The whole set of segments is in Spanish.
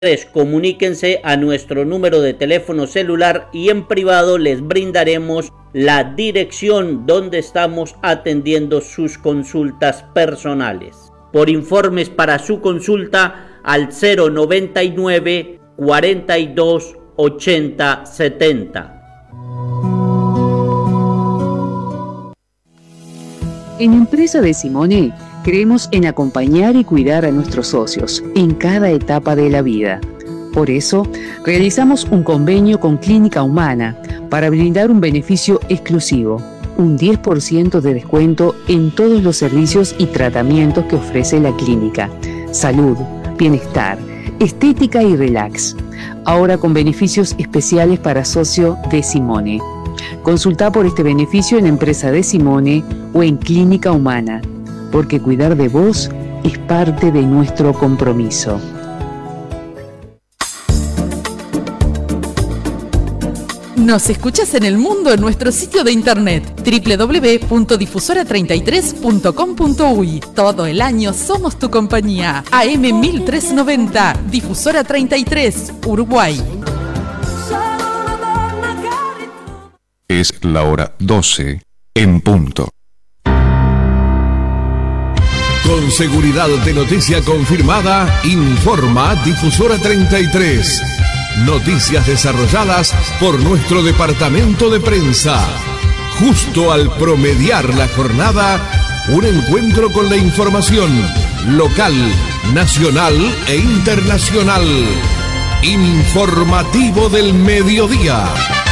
Comuníquense a nuestro número de teléfono celular y en privado les brindaremos la dirección donde estamos atendiendo sus consultas personales. Por informes para su consulta al 099 42 80 70. En Empresa de Simone creemos en acompañar y cuidar a nuestros socios en cada etapa de la vida. Por eso, realizamos un convenio con Clínica Humana para brindar un beneficio exclusivo, un 10% de descuento en todos los servicios y tratamientos que ofrece la clínica. Salud, bienestar, estética y relax. Ahora con beneficios especiales para socio de Simone. Consulta por este beneficio en Empresa de Simone o en Clínica Humana, porque cuidar de vos es parte de nuestro compromiso. Nos escuchas en el mundo en nuestro sitio de internet www.difusora33.com.uy. Todo el año somos tu compañía. AM 1390, Difusora 33, Uruguay. Es la hora 12 en punto. Con seguridad de noticia confirmada, informa Difusora 33. Noticias desarrolladas por nuestro departamento de prensa. Justo al promediar la jornada, un encuentro con la información local, nacional e internacional. Informativo del mediodía.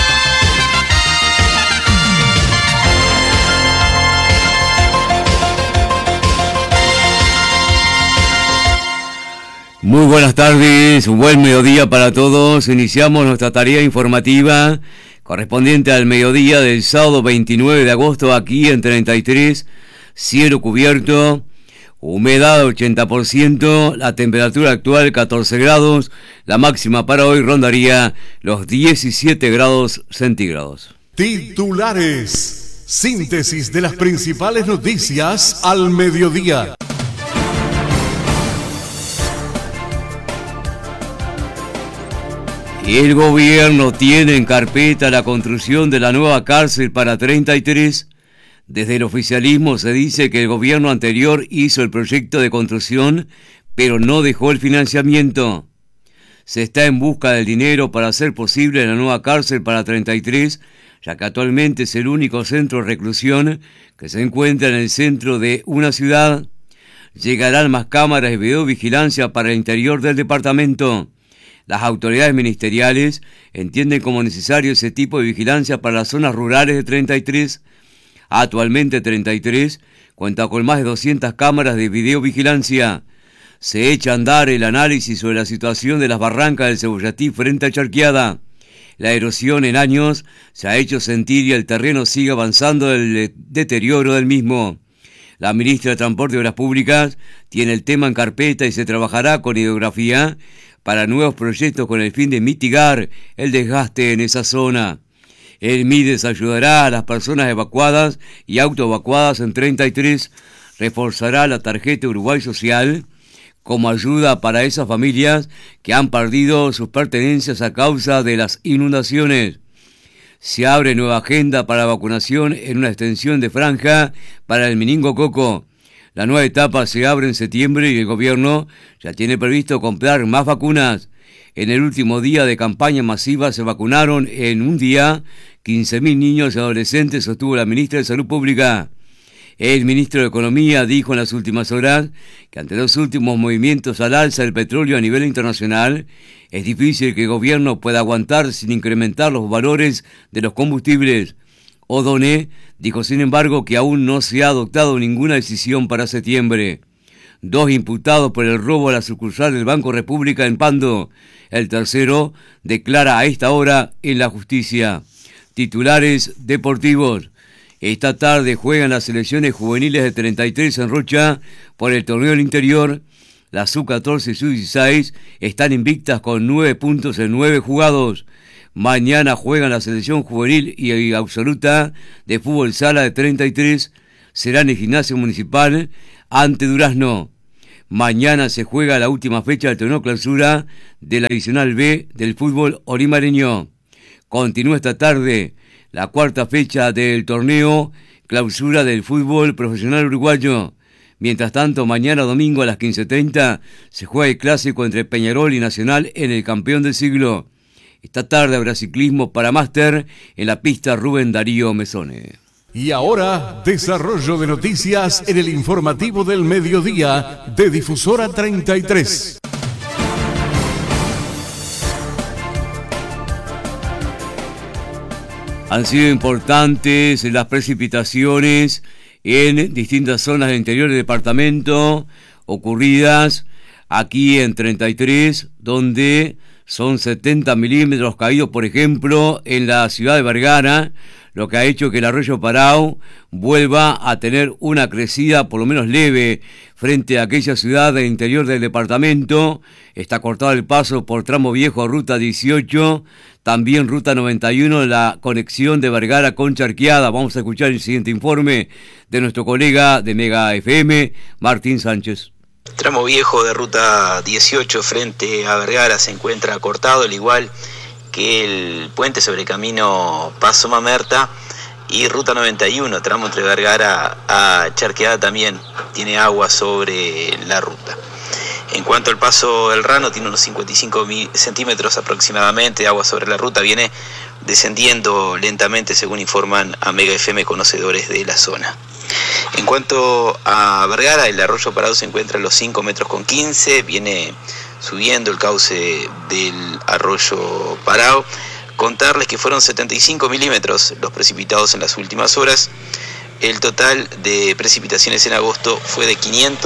Muy buenas tardes, un buen mediodía para todos. Iniciamos nuestra tarea informativa correspondiente al mediodía del sábado 29 de agosto aquí en 33, cielo cubierto, humedad 80%, la temperatura actual 14 grados, la máxima para hoy rondaría los 17 grados centígrados. Titulares, síntesis de las principales noticias al mediodía. El gobierno tiene en carpeta la construcción de la nueva cárcel para 33. Desde el oficialismo se dice que el gobierno anterior hizo el proyecto de construcción, pero no dejó el financiamiento. Se está en busca del dinero para hacer posible la nueva cárcel para 33, ya que actualmente es el único centro de reclusión que se encuentra en el centro de una ciudad. Llegarán más cámaras de videovigilancia para el interior del departamento. Las autoridades ministeriales entienden como necesario ese tipo de vigilancia para las zonas rurales de 33. Actualmente 33 cuenta con más de 200 cámaras de videovigilancia. Se echa a andar el análisis sobre la situación de las barrancas del Cebollatí frente a Charqueada. La erosión en años se ha hecho sentir y el terreno sigue avanzando el deterioro del mismo. La ministra de Transporte y Obras Públicas tiene el tema en carpeta y se trabajará con ideografía para nuevos proyectos con el fin de mitigar el desgaste en esa zona. El MIDES ayudará a las personas evacuadas y autoevacuadas en 33, reforzará la tarjeta Uruguay Social como ayuda para esas familias que han perdido sus pertenencias a causa de las inundaciones. Se abre nueva agenda para vacunación en una extensión de franja para el meningococo. La nueva etapa se abre en septiembre y el gobierno ya tiene previsto comprar más vacunas. En el último día de campaña masiva se vacunaron en un día 15.000 niños y adolescentes, sostuvo la ministra de Salud Pública. El ministro de Economía dijo en las últimas horas que ante los últimos movimientos al alza del petróleo a nivel internacional, es difícil que el gobierno pueda aguantar sin incrementar los valores de los combustibles. O'Donnell dijo, sin embargo, que aún no se ha adoptado ninguna decisión para septiembre. 2 imputados por el robo a la sucursal del Banco República en Pando. El tercero declara a esta hora en la justicia. Titulares deportivos. Esta tarde juegan las selecciones juveniles de 33 en Rocha por el torneo del interior. Las sub-14 y sub-16 están invictas con 9 puntos en 9 jugados. Mañana juegan la selección juvenil y absoluta de fútbol sala de 33. Será en el gimnasio municipal ante Durazno. Mañana se juega la última fecha del torneo clausura de la Divisional B del fútbol orimareño. Continúa esta tarde la cuarta fecha del torneo clausura del fútbol profesional uruguayo. Mientras tanto, mañana domingo a las 15:30 se juega el clásico entre Peñarol y Nacional en el campeón del siglo. Esta tarde habrá ciclismo para máster en la pista Rubén Darío Mesone. Y ahora, desarrollo de noticias en el informativo del mediodía de Difusora 33. Han sido importantes las precipitaciones en distintas zonas del interior del departamento, ocurridas aquí en 33, donde son 70 milímetros caídos, por ejemplo, en la ciudad de Vergara, lo que ha hecho que el arroyo Parao vuelva a tener una crecida por lo menos leve frente a aquella ciudad del interior del departamento. Está cortado el paso por Tramo Viejo a Ruta 18, también Ruta 91, la conexión de Vergara con Charqueada. Vamos a escuchar el siguiente informe de nuestro colega de Mega FM, Martín Sánchez. Tramo Viejo de Ruta 18 frente a Vergara se encuentra cortado, al igual que el puente sobre camino Paso Mamerta, y Ruta 91, tramo entre Vergara a Charqueada, también tiene agua sobre la ruta. En cuanto al paso del Rano, tiene unos 55 centímetros aproximadamente de agua sobre la ruta, viene descendiendo lentamente según informan a Mega FM conocedores de la zona. En cuanto a Vergara, el arroyo Parao se encuentra a los 5 metros con 15, viene subiendo el cauce del arroyo Parao. Contarles que fueron 75 milímetros los precipitados en las últimas horas. El total de precipitaciones en agosto fue de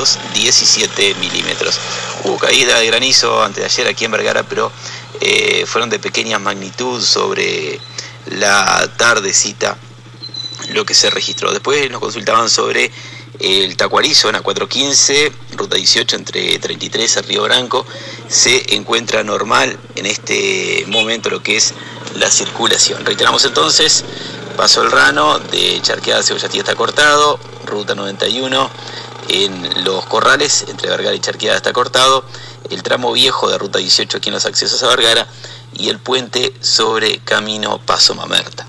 517 milímetros. Hubo caída de granizo antes de ayer aquí en Vergara, pero fueron de pequeña magnitud sobre la tardecita lo que se registró. Después nos consultaban sobre el Tacuarí, zona 415, ruta 18 entre 33 y Río Branco. Se encuentra normal en este momento lo que es la circulación. Reiteramos entonces, Paso el Rano de Charqueada a Cebollatía está cortado, ruta 91 en Los Corrales entre Vergara y Charqueada está cortado, el tramo viejo de ruta 18 aquí en los accesos a Vergara y el puente sobre camino Paso Mamerta.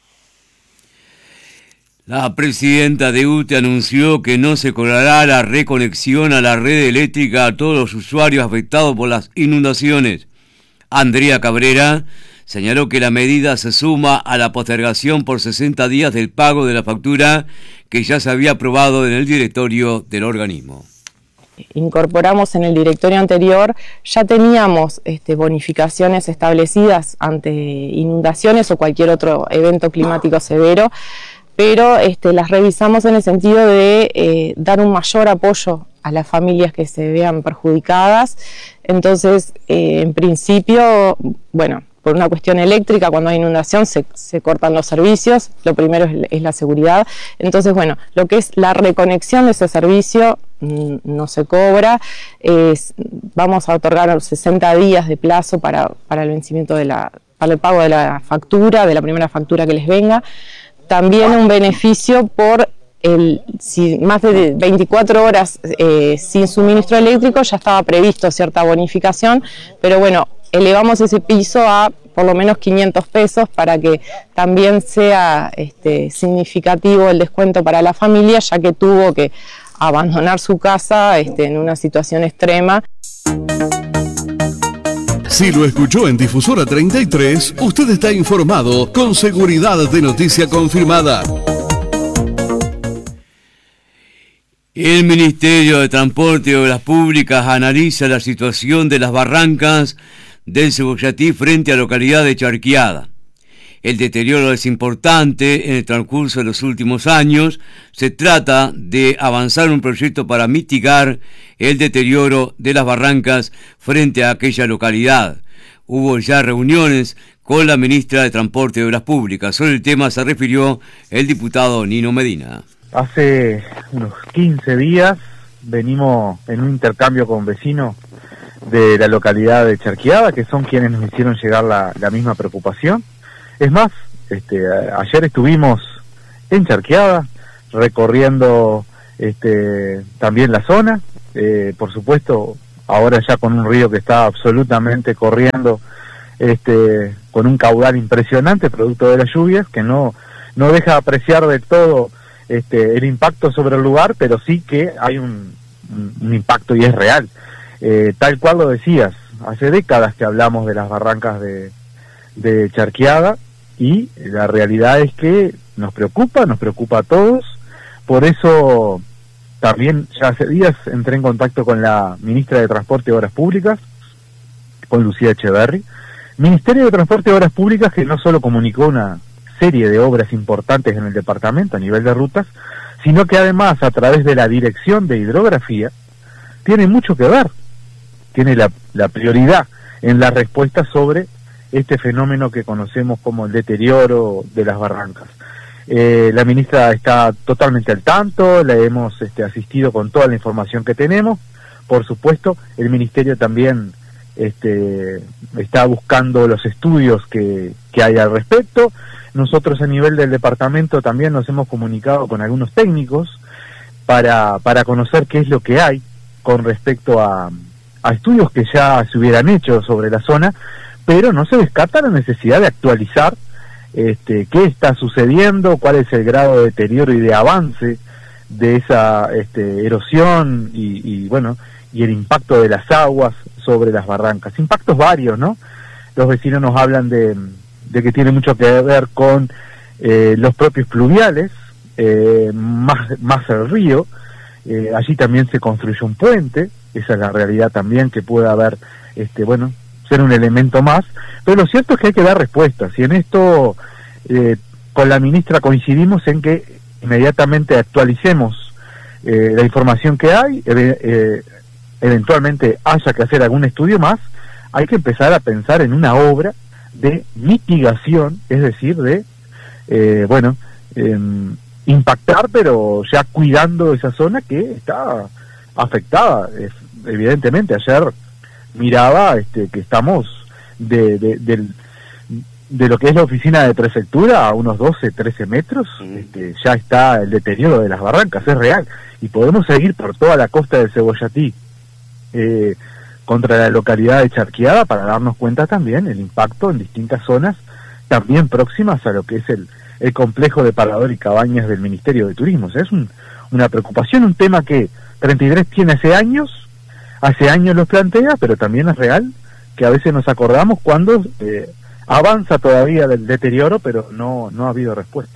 La presidenta de UTE anunció que no se cobrará la reconexión a la red eléctrica a todos los usuarios afectados por las inundaciones. Andrea Cabrera señaló que la medida se suma a la postergación por 60 días del pago de la factura que ya se había aprobado en el directorio del organismo. Incorporamos en el directorio anterior, ya teníamos bonificaciones establecidas ante inundaciones o cualquier otro evento climático severo, pero las revisamos en el sentido de dar un mayor apoyo a las familias que se vean perjudicadas. Entonces, en principio, bueno, por una cuestión eléctrica, cuando hay inundación se cortan los servicios, lo primero es la seguridad. Entonces, bueno, lo que es la reconexión de ese servicio no se cobra, vamos a otorgar 60 días de plazo para el vencimiento para el pago de la factura, de la primera factura que les venga. También un beneficio por si más de 24 horas sin suministro eléctrico, ya estaba previsto cierta bonificación, pero bueno, elevamos ese piso a por lo menos 500 pesos para que también sea significativo el descuento para la familia, ya que tuvo que abandonar su casa en una situación extrema. Si lo escuchó en Difusora 33, usted está informado con seguridad de noticia confirmada. El Ministerio de Transporte y Obras Públicas analiza la situación de las barrancas del Cebollatí frente a la localidad de Charqueada. El deterioro es importante en el transcurso de los últimos años. Se trata de avanzar un proyecto para mitigar el deterioro de las barrancas frente a aquella localidad. Hubo ya reuniones con la ministra de Transporte y Obras Públicas. Sobre el tema se refirió el diputado Nino Medina. Hace unos 15 días venimos en un intercambio con vecinos de la localidad de Charqueada, que son quienes nos hicieron llegar la misma preocupación. Es más, ayer estuvimos en Charqueada recorriendo también la zona por supuesto, ahora ya con un río que está absolutamente corriendo, con un caudal impresionante producto de las lluvias, que no deja apreciar del todo el impacto sobre el lugar, pero sí que hay un impacto y es real. Tal cual lo decías, hace décadas que hablamos de las barrancas de Charqueada, y la realidad es que nos preocupa a todos. Por eso también ya hace días entré en contacto con la ministra de Transporte y Obras Públicas, con Lucía Echeverri. Ministerio de Transporte y Obras Públicas, que no solo comunicó una serie de obras importantes en el departamento a nivel de rutas, sino que además a través de la Dirección de Hidrografía tiene mucho que ver, tiene la prioridad en la respuesta sobre este fenómeno que conocemos como el deterioro de las barrancas. La ministra está totalmente al tanto, le hemos asistido con toda la información que tenemos. Por supuesto, el ministerio también está buscando los estudios que hay al respecto. Nosotros a nivel del departamento también nos hemos comunicado con algunos técnicos para conocer qué es lo que hay con respecto a estudios que ya se hubieran hecho sobre la zona, pero no se descarta la necesidad de actualizar qué está sucediendo, cuál es el grado de deterioro y de avance de esa erosión y el impacto de las aguas sobre las barrancas. Impactos varios, ¿no? Los vecinos nos hablan de que tiene mucho que ver con los propios pluviales, más el río. Allí también se construyó un puente, esa es la realidad también, que puede haber, ser un elemento más, pero lo cierto es que hay que dar respuestas, y en esto con la ministra coincidimos en que inmediatamente actualicemos la información que hay, eventualmente haya que hacer algún estudio más, hay que empezar a pensar en una obra de mitigación, es decir, de impactar, pero ya cuidando esa zona que está afectada. Evidentemente ayer miraba que estamos de lo que es la oficina de prefectura a unos 12, 13 metros, ya está el deterioro de las barrancas, es real, y podemos seguir por toda la costa del Cebollatí contra la localidad de Charqueada para darnos cuenta también el impacto en distintas zonas también próximas a lo que es el complejo de Parador y Cabañas del Ministerio de Turismo. O sea, es una preocupación, un tema que 33 tiene hace años los plantea, pero también es real que a veces nos acordamos cuando avanza todavía el deterioro, pero no ha habido respuesta.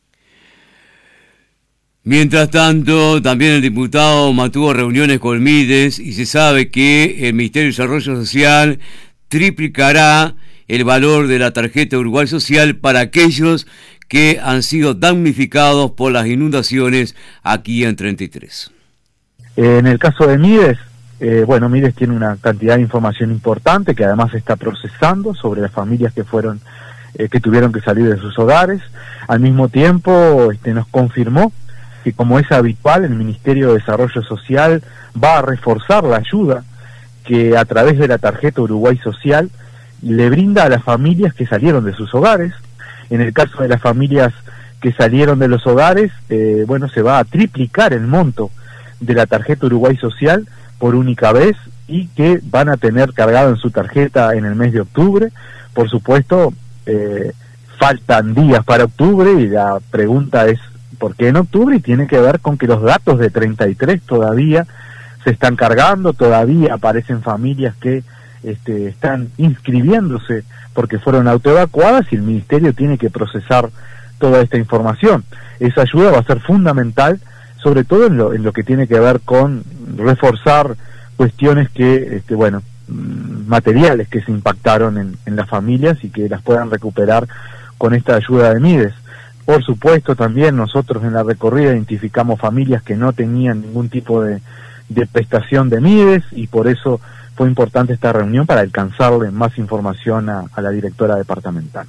Mientras tanto, también el diputado mantuvo reuniones con Mides y se sabe que el Ministerio de Desarrollo Social triplicará el valor de la tarjeta Uruguay Social para aquellos que han sido damnificados por las inundaciones aquí en 33. En el caso de Mides, Mides tiene una cantidad de información importante que además está procesando sobre las familias que tuvieron que salir de sus hogares. Al mismo tiempo, nos confirmó que, como es habitual, el Ministerio de Desarrollo Social va a reforzar la ayuda que a través de la tarjeta Uruguay Social le brinda a las familias que salieron de sus hogares. En el caso de las familias que salieron de los hogares, se va a triplicar el monto de la tarjeta Uruguay Social por única vez, y que van a tener cargado en su tarjeta en el mes de octubre. Por supuesto, faltan días para octubre y la pregunta es ¿por qué en octubre? Y tiene que ver con que los datos de 33 todavía se están cargando, todavía aparecen familias que están inscribiéndose porque fueron autoevacuadas, y el Ministerio tiene que procesar toda esta información. Esa ayuda va a ser fundamental, sobre todo en lo que tiene que ver con reforzar cuestiones que, materiales que se impactaron en las familias y que las puedan recuperar con esta ayuda de Mides. Por supuesto, también nosotros en la recorrida identificamos familias que no tenían ningún tipo de prestación de Mides, y por eso fue importante esta reunión para alcanzarle más información a la directora departamental.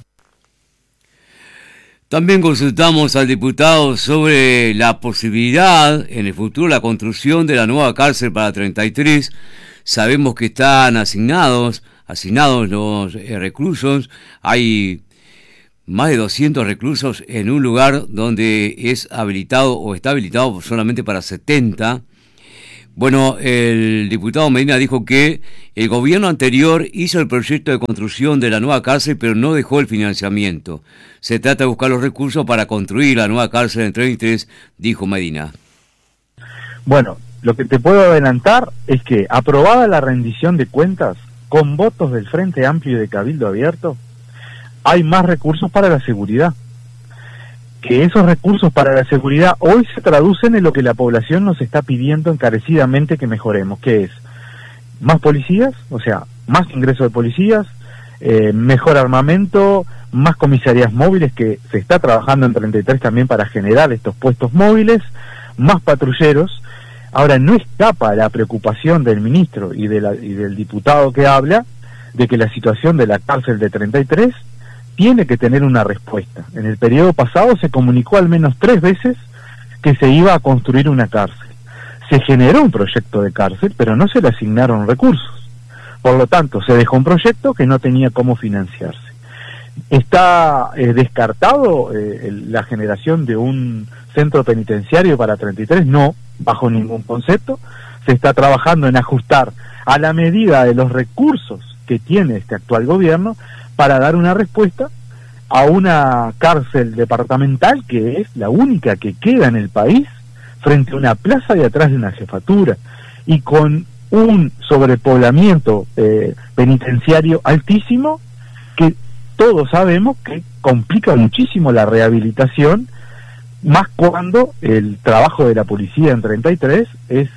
También consultamos al diputado sobre la posibilidad en el futuro la construcción de la nueva cárcel para 33. Sabemos que están asignados los reclusos. Hay más de 200 reclusos en un lugar donde es habilitado o está habilitado solamente para 70. Bueno, el diputado Medina dijo que el gobierno anterior hizo el proyecto de construcción de la nueva cárcel, pero no dejó el financiamiento. Se trata de buscar los recursos para construir la nueva cárcel en 33, dijo Medina. Bueno, lo que te puedo adelantar es que, aprobada la rendición de cuentas, con votos del Frente Amplio y de Cabildo Abierto, hay más recursos para la seguridad. Que esos recursos para la seguridad hoy se traducen en lo que la población nos está pidiendo encarecidamente que mejoremos, que es más policías, o sea, más ingreso de policías, mejor armamento, más comisarías móviles, que se está trabajando en 33 también para generar estos puestos móviles, más patrulleros. Ahora, no escapa la preocupación del ministro y del diputado que habla de que la situación de la cárcel de 33 tiene que tener una respuesta. En el periodo pasado se comunicó al menos 3 veces que se iba a construir una cárcel. Se generó un proyecto de cárcel, pero no se le asignaron recursos. Por lo tanto, se dejó un proyecto que no tenía cómo financiarse. ¿Está descartado la generación de un centro penitenciario para 33? No, bajo ningún concepto. Se está trabajando en ajustar a la medida de los recursos que tiene este actual gobierno para dar una respuesta a una cárcel departamental que es la única que queda en el país frente a una plaza y atrás de una jefatura, y con un sobrepoblamiento penitenciario altísimo que todos sabemos que complica muchísimo la rehabilitación, más cuando el trabajo de la policía en 33 es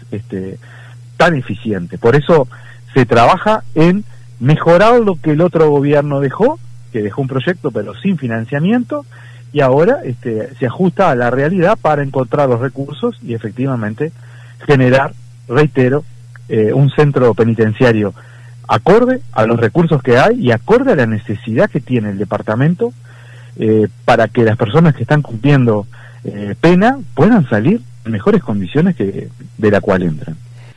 tan eficiente. Por eso se trabaja en mejorar lo que el otro gobierno dejó, que dejó un proyecto pero sin financiamiento, y ahora se ajusta a la realidad para encontrar los recursos y efectivamente generar, reitero, un centro penitenciario acorde a los recursos que hay y acorde a la necesidad que tiene el departamento, para que las personas que están cumpliendo pena puedan salir en mejores condiciones de la cual entran.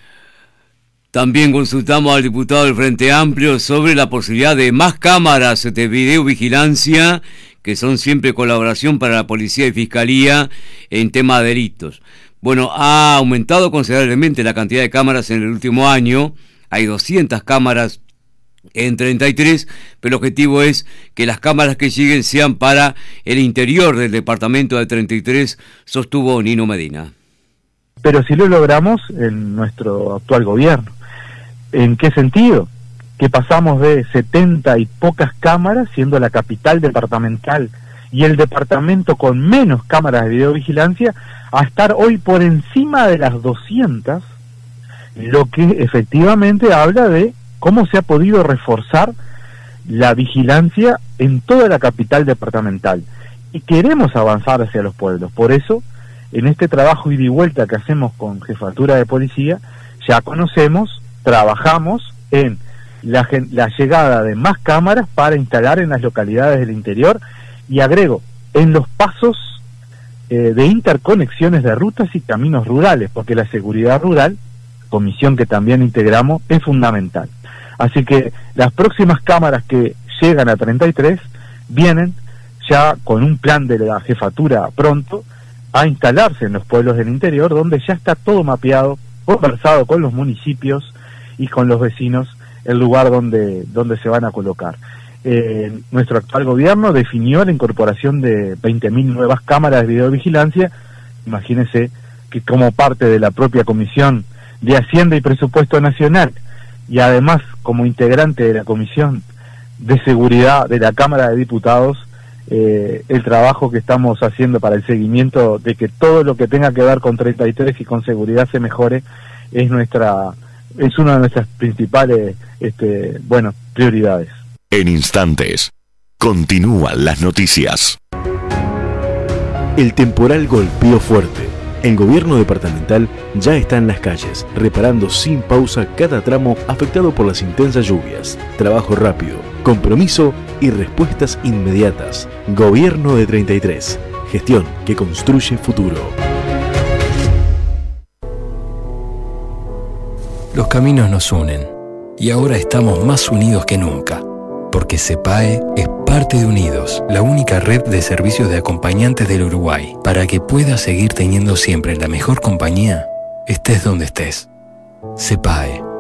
También consultamos al diputado del Frente Amplio sobre la posibilidad de más cámaras de videovigilancia, que son siempre colaboración para la policía y fiscalía en tema de delitos. Bueno, ha aumentado considerablemente la cantidad de cámaras en el último año. Hay 200 cámaras en 33, pero el objetivo es que las cámaras que lleguen sean para el interior del departamento de 33, sostuvo Nino Medina. Pero si lo logramos en nuestro actual gobierno. ¿En qué sentido? Que pasamos de 70 y pocas cámaras, siendo la capital departamental y el departamento con menos cámaras de videovigilancia, a estar hoy por encima de las 200, lo que efectivamente habla de cómo se ha podido reforzar la vigilancia en toda la capital departamental. Y queremos avanzar hacia los pueblos. Por eso, en este trabajo ida y vuelta que hacemos con Jefatura de Policía, ya conocemos, trabajamos en la llegada de más cámaras para instalar en las localidades del interior, y agrego, en los pasos de interconexiones de rutas y caminos rurales, porque la seguridad rural, comisión que también integramos, es fundamental. Así que las próximas cámaras que llegan a 33 vienen ya con un plan de la jefatura pronto a instalarse en los pueblos del interior, donde ya está todo mapeado, conversado con los municipios y con los vecinos, el lugar donde se van a colocar. Nuestro actual gobierno definió la incorporación de 20.000 nuevas cámaras de videovigilancia. Imagínense que como parte de la propia Comisión de Hacienda y Presupuesto Nacional, y además como integrante de la Comisión de Seguridad de la Cámara de Diputados, el trabajo que estamos haciendo para el seguimiento de que todo lo que tenga que ver con 33 y con seguridad se mejore es una de nuestras principales prioridades. En instantes, continúan las noticias. El temporal golpeó fuerte. El gobierno departamental ya está en las calles, reparando sin pausa cada tramo afectado por las intensas lluvias. Trabajo rápido, compromiso y respuestas inmediatas. Gobierno de 33. Gestión que construye futuro. Los caminos nos unen y ahora estamos más unidos que nunca, porque CEPAE es parte de Unidos, la única red de servicios de acompañantes del Uruguay, para que puedas seguir teniendo siempre la mejor compañía, estés donde estés. CEPAE.